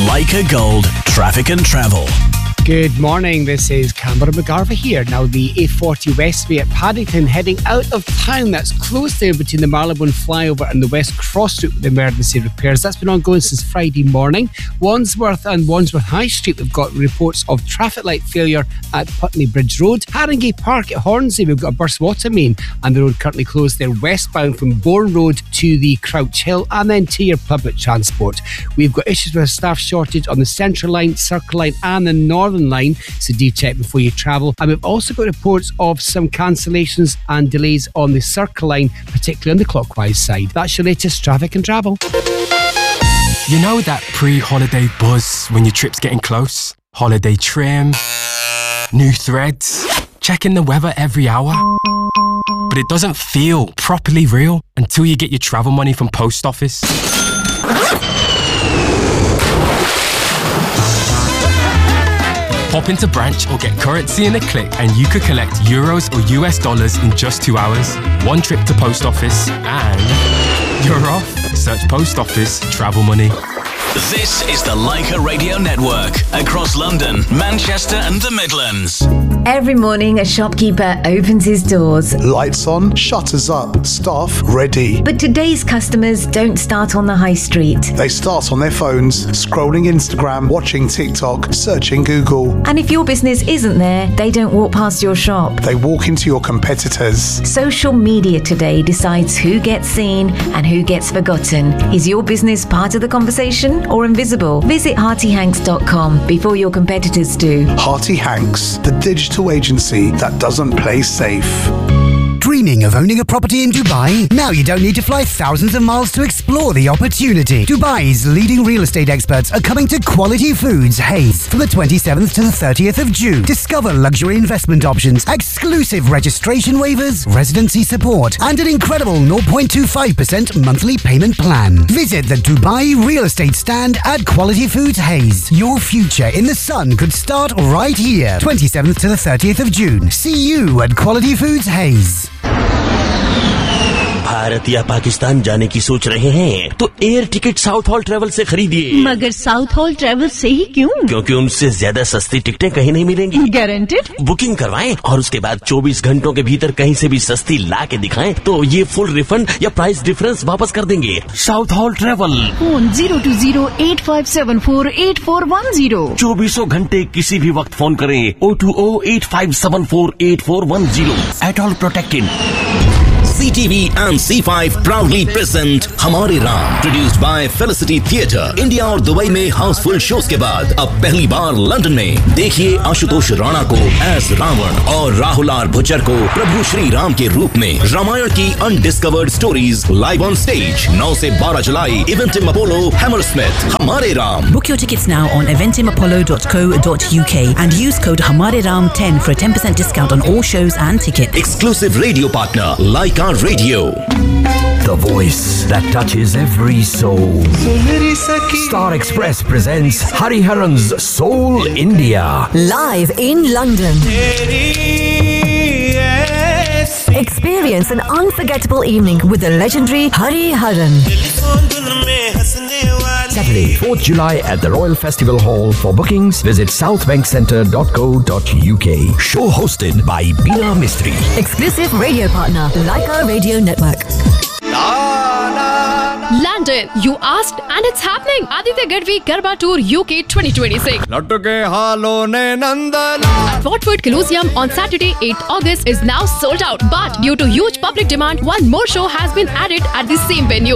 Leica Gold Traffic and Travel. Good morning, this is Cameron McGarvey here. Now the A40 Westway at Paddington heading out of town. That's closed there between the Marylebone flyover and the West Cross Route with emergency repairs. That's been ongoing since Friday morning. Wandsworth and Wandsworth High Street, we've got reports of traffic light failure at Putney Bridge Road. Haringey Park at Hornsey, we've got a burst water main and the road currently closed there westbound from Bourne Road to the Crouch Hill and then to your public transport. We've got issues with a staff shortage on the Central Line, Circle Line and the Northern Line, so do check before you travel. And we've also got reports of some cancellations and delays on the Circle Line, particularly on the clockwise side. That's your latest traffic and travel. You know that pre-holiday buzz when your trip's getting close? Holiday trim, new threads, checking the weather every hour. But it doesn't feel properly real until you get your travel money from Post Office. Pop into branch or get currency in a click and you could collect euros or US dollars in just 2 hours. One trip to Post Office and you're off. Search Post Office Travel Money. This is the Leica Radio Network across London, Manchester and the Midlands. Every morning, a shopkeeper opens his doors. Lights on, shutters up, staff ready. But today's customers don't start on the high street. They start on their phones, scrolling Instagram, watching TikTok, searching Google. And if your business isn't there, they don't walk past your shop. They walk into your competitors. Social media today decides who gets seen and who gets forgotten. Is your business part of the conversation or invisible? Visit HeartyHanks.com before your competitors do. Hearty Hanks, the digital agency that doesn't play safe. Dreaming of owning a property in Dubai? Now you don't need to fly thousands of miles to explore the opportunity. Dubai's leading real estate experts are coming to Quality Foods Hayes from the 27th to the 30th of June. Discover luxury investment options, exclusive registration waivers, residency support, and an incredible 0.25% monthly payment plan. Visit the Dubai Real Estate Stand at Quality Foods Hayes. Your future in the sun could start right here. 27th to the 30th of June. See you at Quality Foods Hayes. Bharat या पाकिस्तान जाने की सोच रहे हैं तो air ticket south hall travel से खरीदिए। मगर साउथ हॉल ट्रेवल से ही क्यों? क्योंकि उनसे ज्यादा सस्ती टिकटें कहीं नहीं मिलेंगी। गारंटेड? बुकिंग करवाएं और उसके बाद 24 घंटों के भीतर कहीं से भी सस्ती ला के दिखाएं तो ये फुल रिफंड या प्राइस डिफरेंस वापस कर देंगे। South hall travel, phone 020-8574-8410। 24 घंटे किसी भी वक्त फोन करें 020-8574-8410। At all protected. CTV and C5 proudly present हमारे Ram, produced by Felicity Theatre। India और दुबई में हाउसफुल शोज के बाद अब पहली बार लंदन में देखिए आशुतोष राणा को एज रावण और राहुल आर भुच्चर को प्रभु श्री राम के रूप में। रामायण की undiscovered stories live on stage 9 से 12 जुलाई इवेंटिम अपोलो हैमरस्मिथ। हमारे Ram. Book your tickets now on eventimapollo.co.uk and use code HamareRam10 for a 10% discount on all shows and tickets. Exclusive radio partner Leica Radio. The voice that touches every soul. Star Express presents Hariharan's Soul India. Live in London. Experience an unforgettable evening with the legendary Hariharan. Saturday, 4th July at the Royal Festival Hall. For bookings, visit southbankcentre.co.uk. Show hosted by Beena Mistry. Exclusive radio partner, Leica Radio Network. London, you asked and it's happening. Aditya Gadvi Garba Tour UK 2026. At Watford Colosseum on Saturday 8th August is now sold out. But due to huge public demand, one more show has been added at the same venue.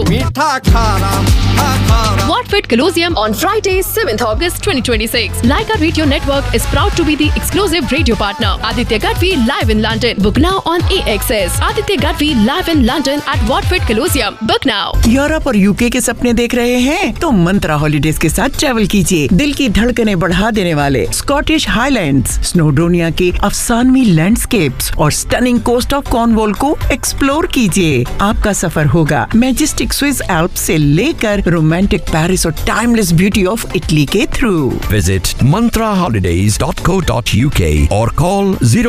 Watford Colosseum on Friday 7th August 2026. Leica Radio Network is proud to be the exclusive radio partner. Aditya Gadvi live in London. Book now on AXS. Aditya Gadvi live in London at Watford Colosseum. Book now. Europe और UK के सपने देख रहे हैं तो मंत्रा holidays के साथ travel कीजिए। दिल की धड़कनें बढ़ा देने वाले स्कॉटिश हाईलैंड्स, स्नोडोनिया के अफसानवी लैंडस्केप्स और स्टनिंग कोस्ट ऑफ कॉर्नवॉल को एक्सप्लोर कीजिए। आपका सफर होगा मैजेस्टिक स्विस एल्प्स से लेकर रोमांटिक पेरिस और टाइमलेस ब्यूटी ऑफ इटली के through. Visit mantraholidays.co.uk or call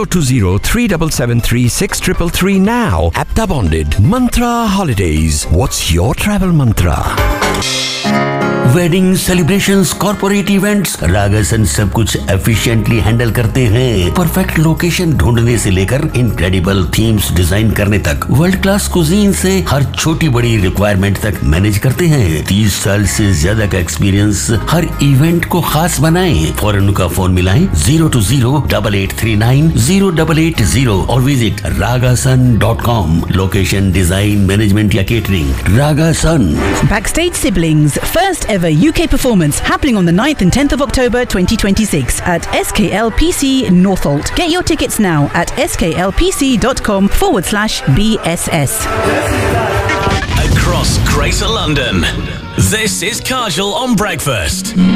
020-3773-6333 now. Apta bonded. Mantra Holidays. What's your travel mantra? Wedding celebrations, corporate events, रागासन सब कुछ एफिशिएंटली हैंडल करते हैं। परफेक्ट लोकेशन ढूंढने से लेकर इनक्रेडिबल थीम्स डिजाइन करने तक, वर्ल्ड क्लास कुजीन से हर छोटी बड़ी रिक्वायरमेंट तक मैनेज करते हैं। 30 साल से ज्यादा का एक्सपीरियंस हर इवेंट को खास बनाए। फौरन उनका फोन मिलाएं 020-8839-0880 और visit ragasun.com। Location, design, management या catering, रागासन। Backstage Siblings, first ever UK performance happening on the 9th and 10th of October 2026 at SKLPC Northolt. Get your tickets now at sklpc.com/BSS. Across Greater London, this is Kajal on Breakfast.